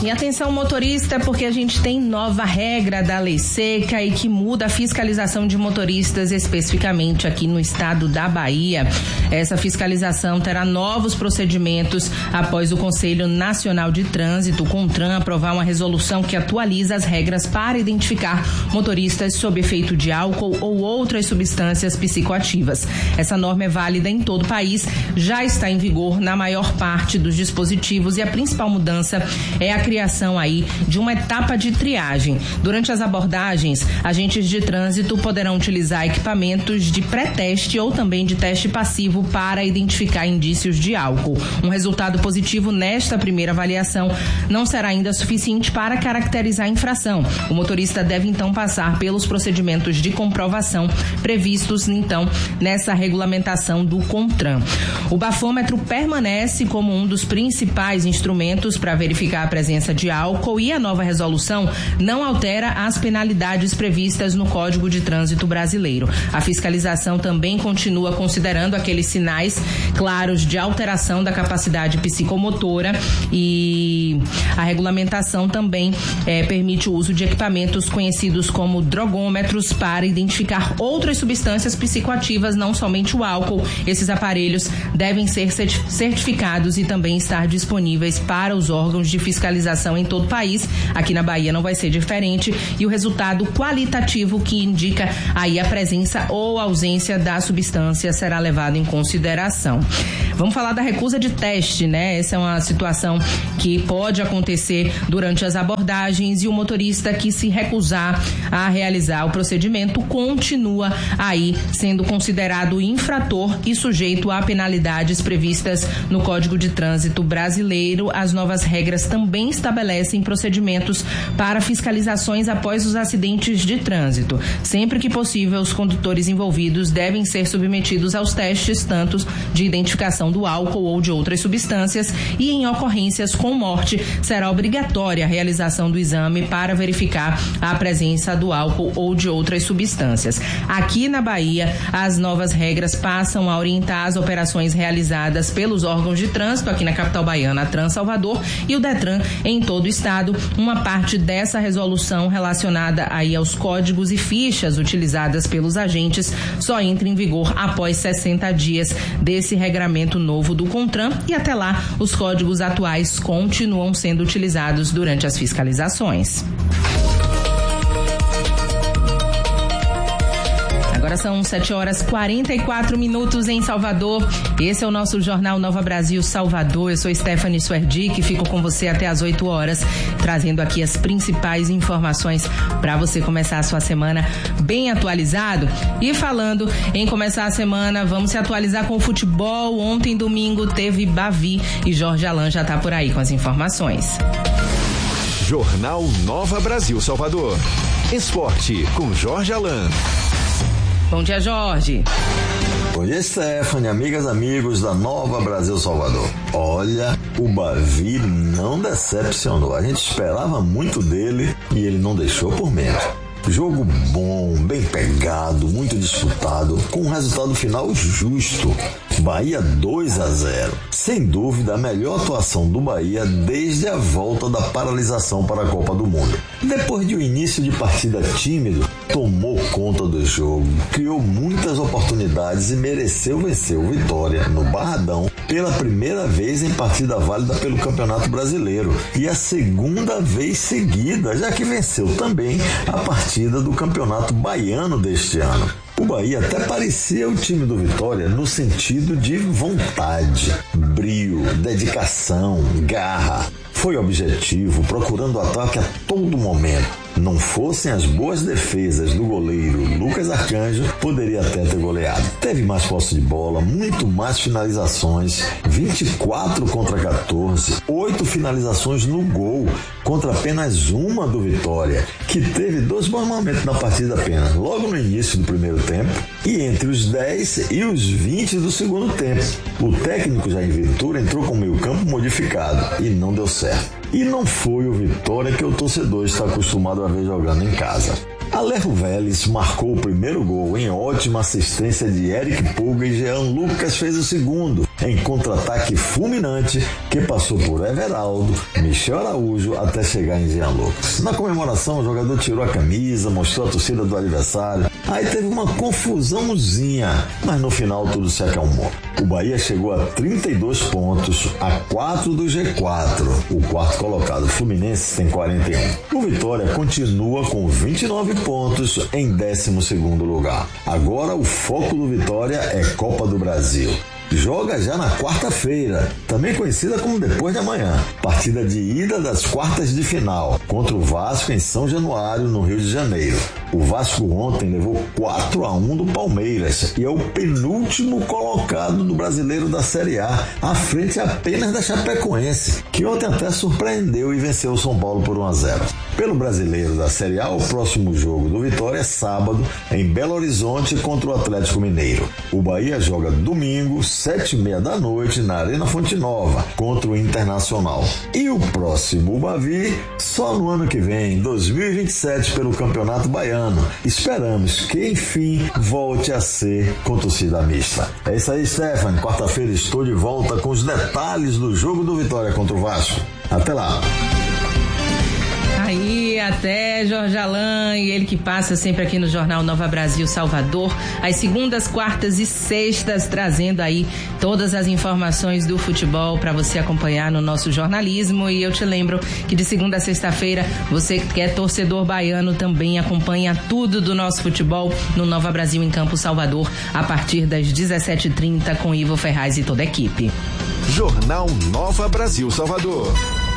E atenção motorista, porque a gente tem nova regra da lei seca e que muda a fiscalização de motoristas especificamente aqui no estado da Bahia. Essa fiscalização terá novos procedimentos após o Conselho Nacional de Trânsito, o CONTRAN, aprovar uma resolução que atualiza as regras para identificar motoristas sob efeito de álcool ou outras substâncias psicoativas. Essa norma é válida em todo o país, já está em vigor na maior parte dos dispositivos e a principal mudança é a criação aí de uma etapa de triagem. Durante as abordagens, agentes de trânsito poderão utilizar equipamentos de pré-teste ou também de teste passivo para identificar indícios de álcool. Um resultado positivo nesta primeira avaliação não será ainda suficiente para caracterizar a infração. O motorista deve então passar pelos procedimentos de comprovação previstos então nessa regulamentação do CONTRAN. O bafômetro permanece como um dos principais instrumentos para verificar a presença de álcool e a nova resolução não altera as penalidades previstas no Código de Trânsito Brasileiro. A fiscalização também continua considerando aqueles sinais claros de alteração da capacidade psicomotora e a regulamentação também permite o uso de equipamentos conhecidos como drogômetros para identificar outras substâncias psicoativas, não somente o álcool. Esses aparelhos devem ser certificados e também estar disponíveis para os órgãos de fiscalização em todo o país. Aqui na Bahia não vai ser diferente e o resultado qualitativo que indica aí a presença ou ausência da substância será levado em consideração. Vamos falar da recusa de teste, né? Essa é uma situação que pode acontecer durante as abordagens e o motorista que se recusar a realizar o procedimento continua aí sendo considerado infrator e sujeito a penalidades previstas no Código de Trânsito Brasileiro. As novas regras também estabelecem procedimentos para fiscalizações após os acidentes de trânsito. Sempre que possível, os condutores envolvidos devem ser submetidos aos testes, tanto de identificação do álcool ou de outras substâncias, e em ocorrências com morte, será obrigatória a realização do exame para verificar a presença do álcool ou de outras substâncias. Aqui na Bahia, as novas regras passam a orientar as operações realizadas pelos órgãos de trânsito, aqui na capital baiana, a Trans Salvador e o Detran em todo o estado. Uma parte dessa resolução relacionada aí aos códigos e fichas utilizadas pelos agentes só entra em vigor após 60 dias desse regramento novo do CONTRAN e até lá os códigos atuais continuam sendo utilizados durante as fiscalizações. Agora são 7h44 em Salvador. Esse é o nosso Jornal Nova Brasil Salvador. Eu sou Stephanie Suerdick, fico com você até às 8 horas, trazendo aqui as principais informações para você começar a sua semana bem atualizado. E falando em começar a semana, vamos se atualizar com o futebol. Ontem, domingo, teve Bavi e Jorge Alain já está por aí com as informações. Jornal Nova Brasil Salvador. Esporte com Jorge Alain. Bom dia, Jorge. Bom dia, Stephanie, amigas, amigos da Nova Brasil Salvador. Olha, o Bavi não decepcionou. A gente esperava muito dele e ele não deixou por menos. Jogo bom, bem pegado, muito disputado, com um resultado final justo. Bahia 2-0. Sem dúvida, a melhor atuação do Bahia desde a volta da paralisação para a Copa do Mundo. Depois de um início de partida tímido, tomou conta do jogo, criou muitas oportunidades e mereceu vencer o Vitória no Barradão pela primeira vez em partida válida pelo Campeonato Brasileiro e a segunda vez seguida, já que venceu também a partida do Campeonato Baiano deste ano. O Bahia até parecia o time do Vitória no sentido de vontade, brio, dedicação, garra. Foi objetivo, procurando o ataque a todo momento. Não fossem as boas defesas do goleiro Lucas Arcanjo, poderia até ter goleado. Teve mais posse de bola, muito mais finalizações, 24 contra 14, 8 finalizações no gol, contra apenas uma do Vitória, que teve 2 bons momentos na partida apenas, logo no início do primeiro tempo e entre os 10 e os 20 do segundo tempo. O técnico Jair Ventura entrou com o meio-campo modificado e não deu certo. E não foi o Vitória que o torcedor está acostumado a ver jogando em casa. Alejo Vélez marcou o primeiro gol em ótima assistência de Eric Pulga e Jean Lucas fez o segundo. em contra-ataque fulminante que passou por Everaldo, Michel Araújo até chegar em Jean Lucas. Na comemoração, o jogador tirou a camisa, mostrou a torcida do adversário. Aí teve uma confusãozinha, mas no final tudo se acalmou. O Bahia chegou a 32 pontos, a 4 do G4. O quarto colocado, Fluminense, tem 41. O Vitória continua com 29 pontos em 12º lugar. Agora o foco do Vitória é Copa do Brasil. Joga já na quarta-feira, também conhecida como depois de amanhã. Partida de ida das quartas de final, contra o Vasco em São Januário, no Rio de Janeiro. O Vasco ontem levou 4-1 do Palmeiras e é o penúltimo colocado do Brasileiro da Série A, à frente apenas da Chapecoense, que ontem até surpreendeu e venceu o São Paulo por 1-0. Pelo Brasileiro da Série A, o próximo jogo do Vitória é sábado, em Belo Horizonte, contra o Atlético Mineiro. O Bahia joga domingo, 7h30 na Arena Fonte Nova, contra o Internacional. E o próximo Bavi, só no ano que vem, 2027, pelo Campeonato Baiano. Esperamos que, enfim, volte a ser com torcida mista. É isso aí, Stephanie. Quarta-feira estou de volta com os detalhes do jogo do Vitória contra o Vasco. Até lá. Aí, até Jorge Alain, e ele que passa sempre aqui no Jornal Nova Brasil Salvador, às segundas, quartas e sextas, trazendo aí todas as informações do futebol para você acompanhar no nosso jornalismo. E eu te lembro que de segunda a sexta-feira, você que é torcedor baiano também acompanha tudo do nosso futebol no Nova Brasil em Campo Salvador, a partir das 17h30 com Ivo Ferraz e toda a equipe. Jornal Nova Brasil Salvador.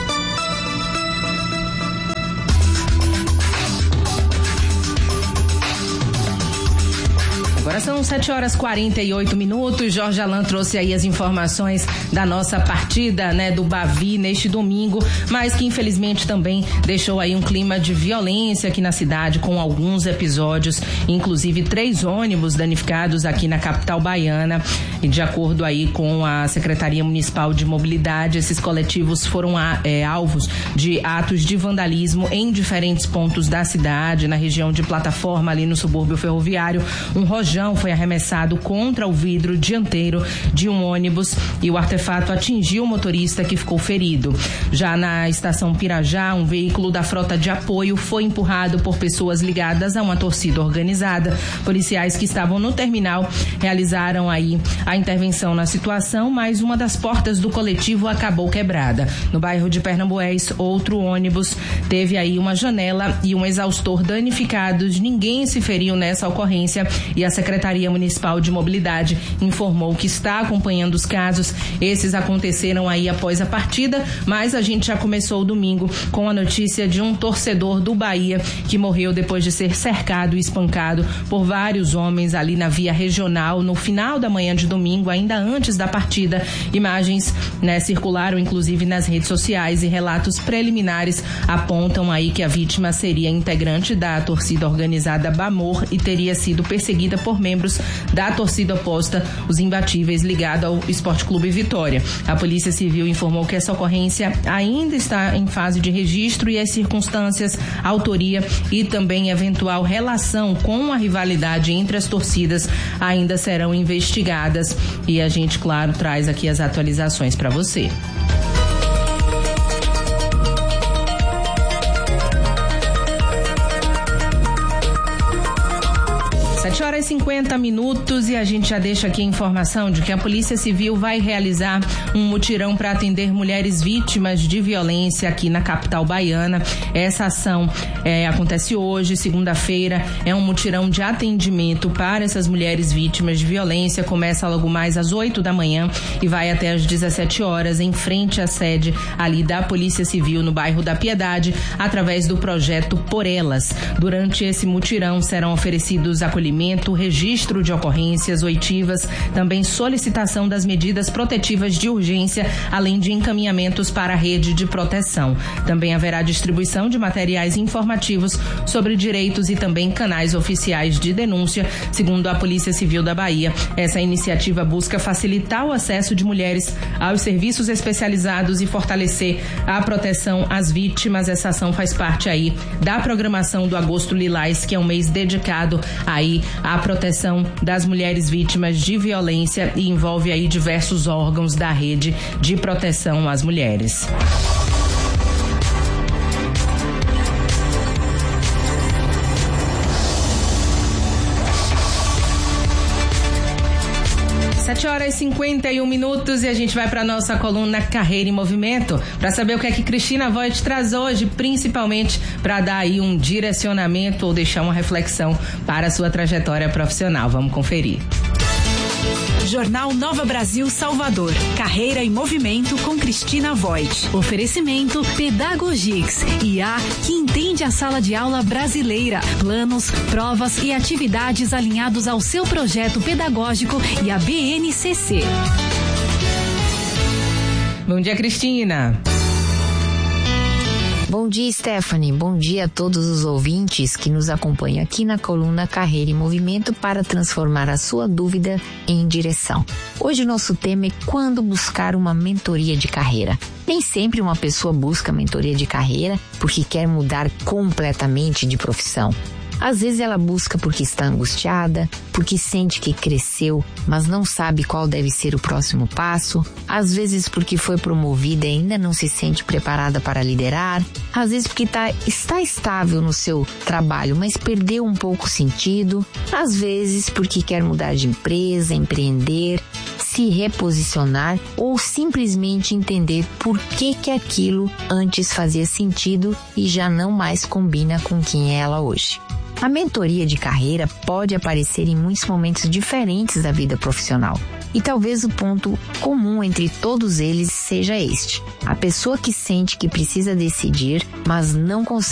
Agora são 7h48. Jorge Alain trouxe aí as informações da nossa partida, né, do Bavi neste domingo, mas que infelizmente também deixou aí um clima de violência aqui na cidade, com alguns episódios, inclusive 3 ônibus danificados aqui na capital baiana. E de acordo aí com a Secretaria Municipal de Mobilidade, esses coletivos foram alvos de atos de vandalismo em diferentes pontos da cidade, na região de Plataforma, ali no subúrbio ferroviário. Um rojão foi arremessado contra o vidro dianteiro de um ônibus e o artefato atingiu o motorista, que ficou ferido. Já na estação Pirajá, um veículo da frota de apoio foi empurrado por pessoas ligadas a uma torcida organizada. Policiais que estavam no terminal realizaram aí a intervenção na situação, mas uma das portas do coletivo acabou quebrada. No bairro de Pernambués, outro ônibus teve aí uma janela e um exaustor danificados. Ninguém se feriu nessa ocorrência e a Secretaria Municipal de Mobilidade informou que está acompanhando os casos. Esses aconteceram aí após a partida, mas a gente já começou o domingo com a notícia de um torcedor do Bahia que morreu depois de ser cercado e espancado por vários homens ali na via regional no final da manhã de domingo, ainda antes da partida. Imagens, né, circularam inclusive nas redes sociais e relatos preliminares apontam aí que a vítima seria integrante da torcida organizada Bamor e teria sido perseguida por membros da torcida oposta, os imbatíveis, ligado ao Esporte Clube Vitória. A Polícia Civil informou que essa ocorrência ainda está em fase de registro e as circunstâncias, autoria e também eventual relação com a rivalidade entre as torcidas ainda serão investigadas. E a gente, claro, traz aqui as atualizações para você. 7h50 e a gente já deixa aqui a informação de que a Polícia Civil vai realizar um mutirão para atender mulheres vítimas de violência aqui na capital baiana. Essa ação acontece hoje, segunda-feira, é um mutirão de atendimento para essas mulheres vítimas de violência. Começa logo mais às 8 da manhã e vai até às 17 horas em frente à sede ali da Polícia Civil no bairro da Piedade, através do projeto Por Elas. Durante esse mutirão serão oferecidos acolhimento, registro de ocorrências oitivas, também solicitação das medidas protetivas de urgência, além de encaminhamentos para a rede de proteção. Também haverá distribuição de materiais informativos sobre direitos e também canais oficiais de denúncia. Segundo a Polícia Civil da Bahia, essa iniciativa busca facilitar o acesso de mulheres aos serviços especializados e fortalecer a proteção às vítimas. Essa ação faz parte aí da programação do Agosto Lilás, que é um mês dedicado aí à proteção das mulheres vítimas de violência e envolve aí diversos órgãos da rede de proteção às mulheres. Sete horas e 51 minutos e a gente vai para nossa coluna Carreira em Movimento para saber o que é que Cristina Voit traz hoje, principalmente para dar aí um direcionamento ou deixar uma reflexão para a sua trajetória profissional. Vamos conferir. Jornal Nova Brasil Salvador. Carreira em Movimento com Cristina Voit. Oferecimento Pedagogix, IA que entende a sala de aula brasileira. Planos, provas e atividades alinhados ao seu projeto pedagógico e a BNCC. Bom dia, Cristina. Bom dia, Stephanie. Bom dia a todos os ouvintes que nos acompanham aqui na coluna Carreira em Movimento para transformar a sua dúvida em direção. Hoje o nosso tema é quando buscar uma mentoria de carreira. Nem sempre uma pessoa busca mentoria de carreira porque quer mudar completamente de profissão. Às vezes ela busca porque está angustiada, porque sente que cresceu, mas não sabe qual deve ser o próximo passo. Às vezes porque foi promovida e ainda não se sente preparada para liderar. Às vezes porque está estável no seu trabalho, mas perdeu um pouco o sentido. Às vezes porque quer mudar de empresa, empreender, se reposicionar ou simplesmente entender por que aquilo antes fazia sentido e já não mais combina com quem é ela hoje. A mentoria de carreira pode aparecer em muitos momentos diferentes da vida profissional. E talvez o ponto comum entre todos eles seja este: a pessoa que sente que precisa decidir, mas não consegue